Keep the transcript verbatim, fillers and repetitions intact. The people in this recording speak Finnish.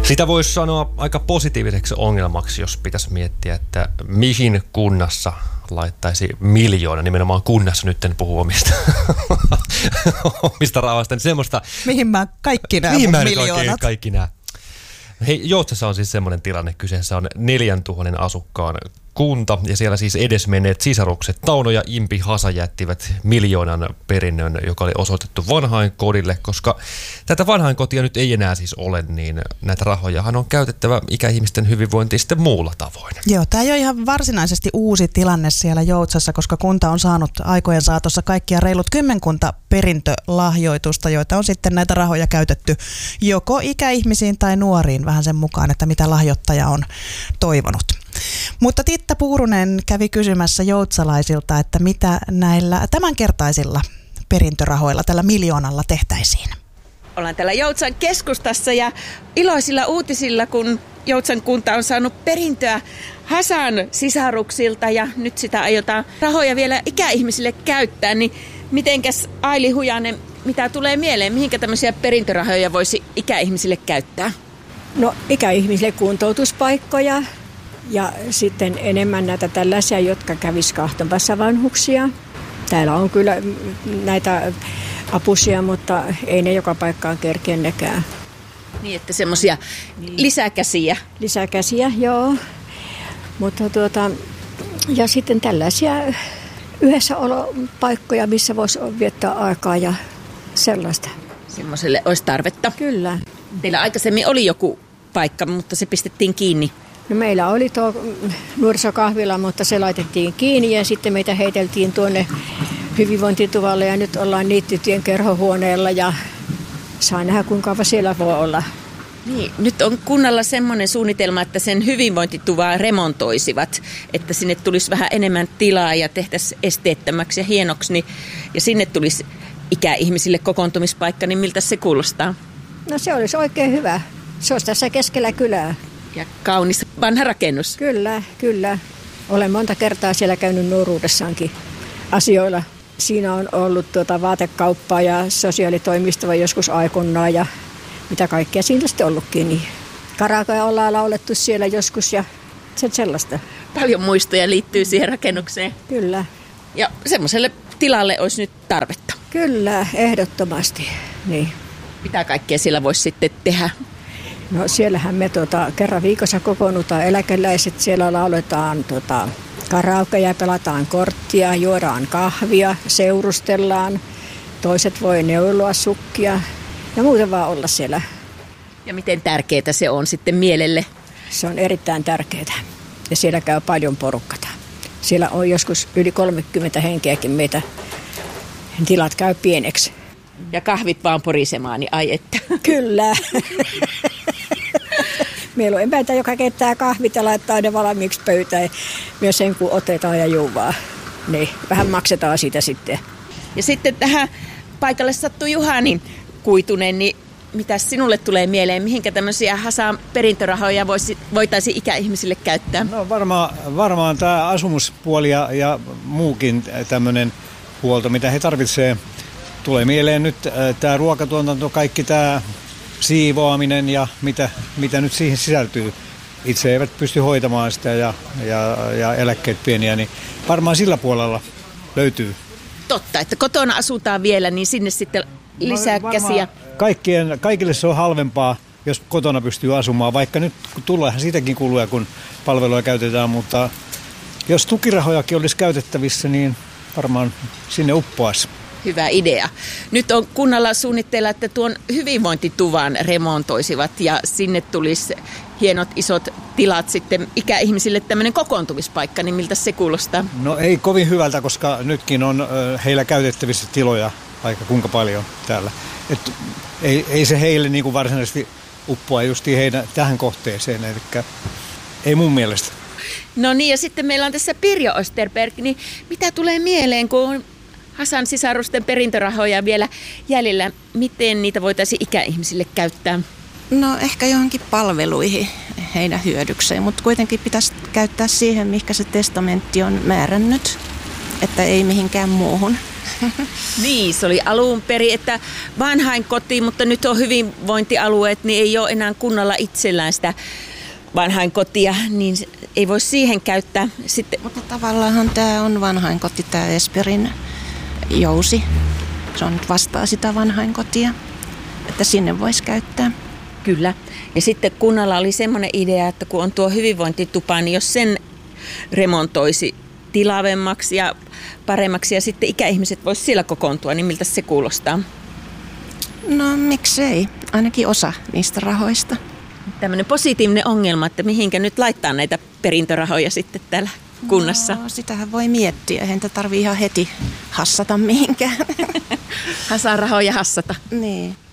Sitä voisi sanoa aika positiiviseksi ongelmaksi, jos pitäisi miettiä, että mihin kunnassa laittaisi miljoona, nimenomaan kunnassa nyt en puhu omista, omista rahoista, niin semmoista... Mihin mä kaikki nämä mihin mä miljoonat? kaikki nämä. Hei, Joutsassa on siis semmoinen tilanne, kyseessä on neljäntuhannen asukkaan kunta, ja siellä siis edesmenneet sisarukset Tauno ja Impi Hasa jättivät miljoonan perinnön, joka oli osoitettu vanhainkodille, koska tätä vanhainkotia nyt ei enää siis ole, niin näitä rahojahan on käytettävä ikäihmisten hyvinvointiin sitten muulla tavoin. Joo, tämä ei ole ihan varsinaisesti uusi tilanne siellä Joutsassa, koska kunta on saanut aikojen saatossa kaikkia reilut kymmenkunta perintölahjoitusta, joita on sitten näitä rahoja käytetty joko ikäihmisiin tai nuoriin vähän sen mukaan, että mitä lahjoittaja on toivonut. Mutta Titta Puurunen kävi kysymässä joutsalaisilta, että mitä näillä tämänkertaisilla perintörahoilla, tällä miljoonalla tehtäisiin. Ollaan täällä Joutsan keskustassa ja iloisilla uutisilla, kun Joutsan kunta on saanut perintöä Hasan sisaruksilta ja nyt sitä aiotaan rahoja vielä ikäihmisille käyttää, niin mitenkäs Aili Hujanen, mitä tulee mieleen, mihinkä tämmöisiä perintörahoja voisi ikäihmisille käyttää? No ikäihmisille kuntoutuspaikkoja. Ja sitten enemmän näitä tällaisia, jotka kävisivät kahtomassa vanhuksia. Täällä on kyllä näitä apusia, mutta ei ne joka paikkaan kerkeennekään. Niin, että semmoisia niin. lisäkäsiä. Lisäkäsiä, joo. Mutta tuota, ja sitten tällaisia yhdessäolopaikkoja, missä voisi viettää aikaa ja sellaista. Semmoiselle olisi tarvetta. Kyllä. Teillä aikaisemmin oli joku paikka, mutta se pistettiin kiinni. No meillä oli tuo nuorisokahvila, mutta se laitettiin kiinni ja sitten meitä heiteltiin tuonne hyvinvointituvalle ja nyt ollaan Niittytien kerhohuoneella ja saa nähdä kuinka kauan siellä voi olla. Niin, nyt on kunnalla semmoinen suunnitelma, että sen hyvinvointituvaa remontoisivat, että sinne tulisi vähän enemmän tilaa ja tehtäisiin esteettömäksi ja hienoksi niin, ja sinne tulisi ikäihmisille kokoontumispaikka, niin miltä se kuulostaa? No se olisi oikein hyvä. Se olisi tässä keskellä kylää. Ja kaunis vanha rakennus. Kyllä, kyllä. Olen monta kertaa siellä käynyt nuoruudessaankin asioilla. Siinä on ollut tuota vaatekauppaa ja sosiaalitoimistoa joskus aikoinaan ja mitä kaikkea siinä sitten ollutkin. Niin karaokeja ollaan laulettu siellä joskus ja sen sellaista. Paljon muistoja liittyy siihen rakennukseen. Kyllä. Ja semmoiselle tilalle olisi nyt tarvetta. Kyllä, ehdottomasti. Niin. Mitä kaikkea siellä voisi sitten tehdä? No siellähän me tuota, kerran viikossa kokoonnutaan eläkeläiset, siellä lauletaan tuota, karaokeja, pelataan korttia, juodaan kahvia, seurustellaan, toiset voi neuloa sukkia ja muuten vaan olla siellä. Ja miten tärkeää se on sitten mielelle? Se on erittäin tärkeää ja siellä käy paljon porukkata. Siellä on joskus yli kolmekymmentä henkeäkin meitä, tilat käy pieneksi. Ja kahvit vaan porisemaan, niin ai että. Kyllä. Meillä on emäntä, joka keittää kahvit ja laittaa ne valmiiksi pöytään. Myös sen, kun otetaan ja juuvaa. Niin, vähän maksetaan siitä sitten. Ja sitten tähän paikalle sattui Juhani Kuitunen, niin mitä sinulle tulee mieleen? Mihinkä tämmöisiä Hasan perintörahoja voisi, voitaisiin ikäihmisille käyttää? No varmaan, varmaan tämä asumuspuoli ja, ja muukin tämmöinen huolto, mitä he tarvitsevat. Tulee mieleen nyt tämä ruokatuotanto, kaikki tämä siivoaminen ja mitä, mitä nyt siihen sisältyy. Itse eivät pysty hoitamaan sitä ja, ja, ja eläkkeet pieniä, niin varmaan sillä puolella löytyy. Totta, että kotona asutaan vielä, niin sinne sitten lisää käsiä. Kaikkien, kaikille se on halvempaa, jos kotona pystyy asumaan, vaikka nyt tuleehan siitäkin kuluja, kun palveluja käytetään, mutta jos tukirahojakin olisi käytettävissä, niin varmaan sinne uppoaisi. Hyvä idea. Nyt on kunnalla suunnitteilla, että tuon hyvinvointituvan remontoisivat ja sinne tulisi hienot isot tilat sitten ikäihmisille tämmöinen kokoontumispaikka, niin miltä se kuulostaa? No ei kovin hyvältä, koska nytkin on heillä käytettävissä tiloja aika kuinka paljon täällä. Et ei, ei se heille niin kuin varsinaisesti uppoa justiin heidän tähän kohteeseen, eli ei mun mielestä. No niin, ja sitten meillä on tässä Pirjo Österberg, niin mitä tulee mieleen, kun on Hasan sisarusten perintörahoja vielä jäljellä, miten niitä voitaisiin ikäihmisille käyttää? No ehkä johonkin palveluihin heidän hyödykseen, mutta kuitenkin pitäisi käyttää siihen, mihinkä se testamentti on määrännyt, että ei mihinkään muuhun. Niin, se oli alun perin, että vanhainkoti, mutta nyt on hyvinvointialueet, niin ei ole enää kunnalla itsellään sitä vanhainkotia, niin ei voi siihen käyttää. Sitten. Mutta tavallaan tämä on vanhainkoti, tämä Esperin jousi. Se on nyt vastaa sitä vanhainkotia, että sinne voisi käyttää. Kyllä. Ja sitten kunnalla oli semmoinen idea, että kun on tuo hyvinvointitupa, niin jos sen remontoisi tilavemmaksi ja paremmaksi ja sitten ikäihmiset vois siellä kokoontua, niin miltä se kuulostaa? No miksei, ainakin osa niistä rahoista. Tämmöinen positiivinen ongelma, että mihinkä nyt laittaa näitä perintörahoja sitten täällä kunnassa? No, sitähän voi miettiä, eihän tätä tarvitse ihan heti hassata mihinkään. Hasarahoja hassata. Niin.